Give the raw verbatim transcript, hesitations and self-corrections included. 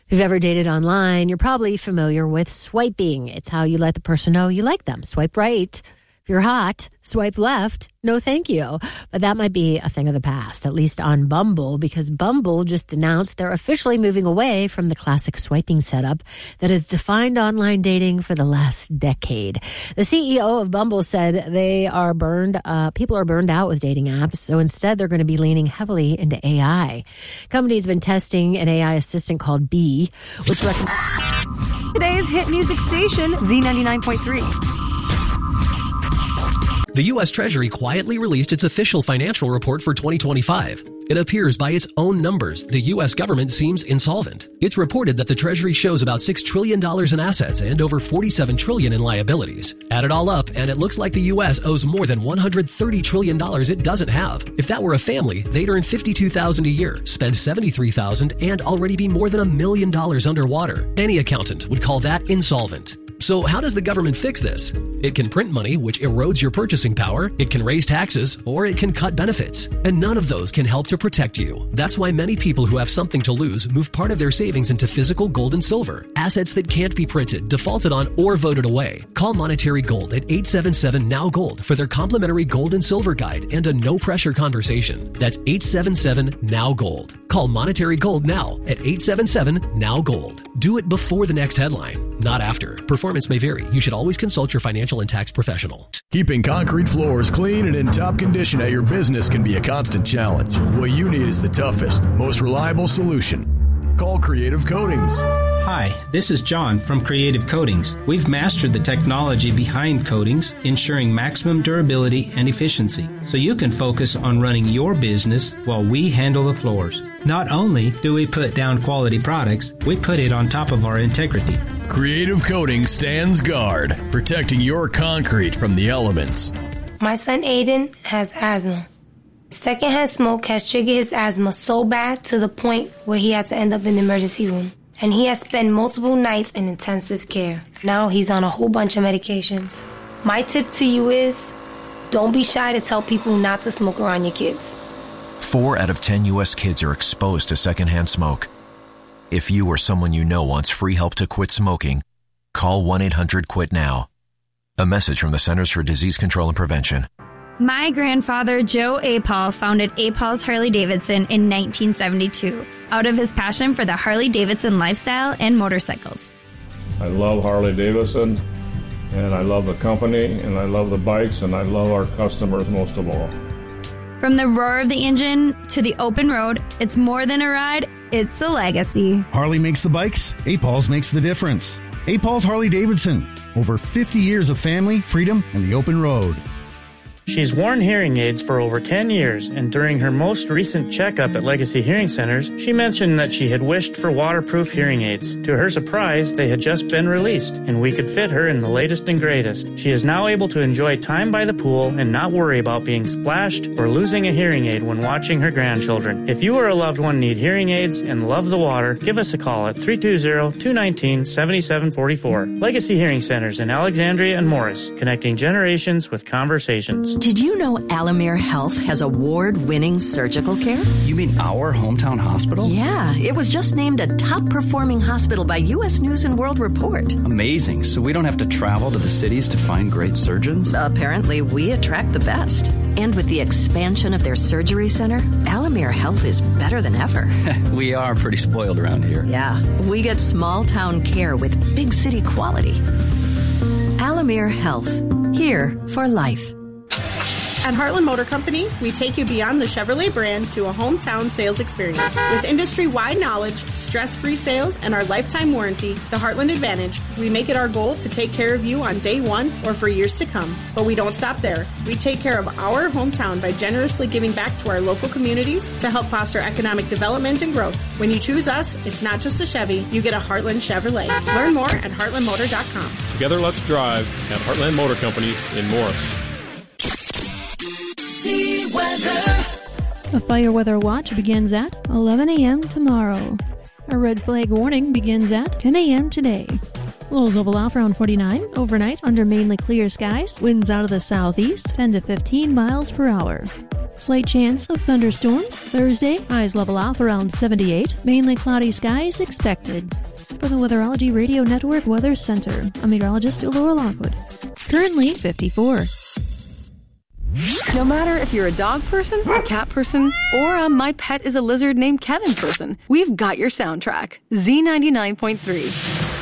If you've ever dated online, you're probably familiar with swiping. It's how you let the person know you like them. Swipe right. If you're hot, swipe left. No, thank you. But that might be a thing of the past, at least on Bumble, because Bumble just announced they're officially moving away from the classic swiping setup that has defined online dating for the last decade. The C E O of Bumble said they are burned, uh, people are burned out with dating apps, so instead they're going to be leaning heavily into A I. Company's been testing an A I assistant called Bee, which recommends today's hit music station, Z ninety-nine point three. The U S Treasury quietly released its official financial report for twenty twenty-five. It appears by its own numbers, the U S government seems insolvent. It's reported that the Treasury shows about six trillion dollars in assets and over forty-seven trillion dollars in liabilities. Add it all up, and it looks like the U S owes more than one hundred thirty trillion dollars it doesn't have. If that were a family, they'd earn fifty-two thousand dollars a year, spend seventy-three thousand dollars, and already be more than a million dollars underwater. Any accountant would call that insolvent. So how does the government fix this? It can print money, which erodes your purchasing power, it can raise taxes, or it can cut benefits. And none of those can help to protect you. That's why many people who have something to lose move part of their savings into physical gold and silver, assets that can't be printed, defaulted on, or voted away. Call Monetary Gold at eight seven seven N O W Gold for their complimentary gold and silver guide and a no-pressure conversation. That's eight seven seven N O W Gold. Call Monetary Gold now at eight seven seven N O W Gold. Do it before the next headline, not after. Performance may vary. You should always consult your financial and tax professional. Keeping concrete floors clean and in top condition at your business can be a constant challenge. What you need is the toughest, most reliable solution. Call Creative Coatings. Hi, this is John from Creative Coatings. We've mastered the technology behind coatings, ensuring maximum durability and efficiency, so you can focus on running your business while we handle the floors. Not only do we put down quality products, we put it on top of our integrity. Creative Coatings stands guard, protecting your concrete from the elements. My son Aiden has asthma. Secondhand smoke has triggered his asthma so bad to the point where he had to end up in the emergency room. And he has spent multiple nights in intensive care. Now he's on a whole bunch of medications. My tip to you is, don't be shy to tell people not to smoke around your kids. Four out of ten U S kids are exposed to secondhand smoke. If you or someone you know wants free help to quit smoking, call one eight hundred quit now. A message from the Centers for Disease Control and Prevention. My grandfather, Joe Apal, founded Apal's Harley-Davidson in nineteen seventy-two out of his passion for the Harley-Davidson lifestyle and motorcycles. I love Harley-Davidson, and I love the company, and I love the bikes, and I love our customers most of all. From the roar of the engine to the open road, it's more than a ride, it's a legacy. Harley makes the bikes, Apal's makes the difference. Apal's Harley-Davidson, over fifty years of family, freedom, and the open road. She's worn hearing aids for over ten years, and during her most recent checkup at Legacy Hearing Centers, she mentioned that she had wished for waterproof hearing aids. To her surprise, they had just been released, and we could fit her in the latest and greatest. She is now able to enjoy time by the pool and not worry about being splashed or losing a hearing aid when watching her grandchildren. If you or a loved one need hearing aids and love the water, give us a call at three two zero, two one nine, seven seven four four. Legacy Hearing Centers in Alexandria and Morris, connecting generations with conversations. Did you know Alamere Health has award-winning surgical care? You mean our hometown hospital? Yeah, it was just named a top-performing hospital by U S News and World Report. Amazing. So we don't have to travel to the cities to find great surgeons? Apparently, we attract the best. And with the expansion of their surgery center, Alamere Health is better than ever. We are pretty spoiled around here. Yeah, we get small-town care with big city quality. Alamere Health, here for life. At Heartland Motor Company, we take you beyond the Chevrolet brand to a hometown sales experience. With industry-wide knowledge, stress-free sales, and our lifetime warranty, the Heartland Advantage, we make it our goal to take care of you on day one or for years to come. But we don't stop there. We take care of our hometown by generously giving back to our local communities to help foster economic development and growth. When you choose us, it's not just a Chevy, you get a Heartland Chevrolet. Learn more at heartland motor dot com. Together, let's drive at Heartland Motor Company in Morris. A fire weather watch begins at eleven a.m. tomorrow. A red flag warning begins at ten a.m. today. Lows will off around forty-nine overnight under mainly clear skies. Winds out of the southeast ten to fifteen miles per hour. Slight chance of thunderstorms. Thursday, highs level off around seventy-eight. Mainly cloudy skies expected. For the Weatherology Radio Network Weather Center, I'm meteorologist Laura Lockwood. Currently fifty-four. No matter if you're a dog person, a cat person, or a my pet is a lizard named Kevin person, we've got your soundtrack. Z ninety-nine point three.